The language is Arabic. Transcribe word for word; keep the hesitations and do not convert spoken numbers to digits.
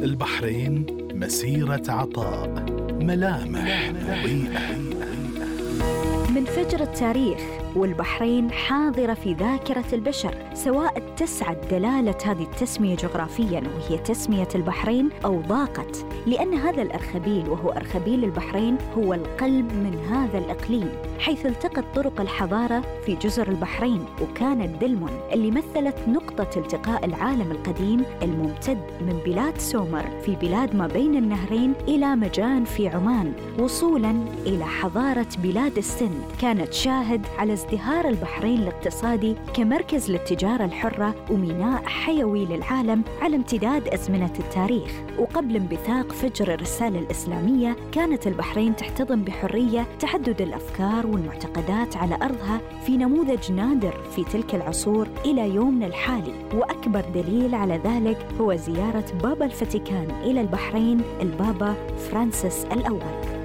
البحرين مسيرة عطاء، ملامح مضيئة. من فجر التاريخ والبحرين حاضرة في ذاكرة البشر، سواء اتسعت دلالة هذه التسمية جغرافياً وهي تسمية البحرين أو ضاقت، لأن هذا الأرخبيل وهو أرخبيل البحرين هو القلب من هذا الإقليم، حيث التقت طرق الحضارة في جزر البحرين، وكانت دلمون اللي مثلت نقطة التقاء العالم القديم الممتد من بلاد سومر في بلاد ما بين النهرين إلى مجان في عمان، وصولاً إلى حضارة بلاد السند. كانت شاهد على ازدهار البحرين الاقتصادي كمركز للتجارة الحرة وميناء حيوي للعالم على امتداد أزمنة التاريخ. وقبل انبثاق فجر الرسالة الإسلامية كانت البحرين تحتضن بحرية تعدد الأفكار والمعتقدات على أرضها في نموذج نادر في تلك العصور إلى يومنا الحالي. وأكبر دليل على ذلك هو زيارة بابا الفاتيكان إلى البحرين البابا فرانسيس الأول.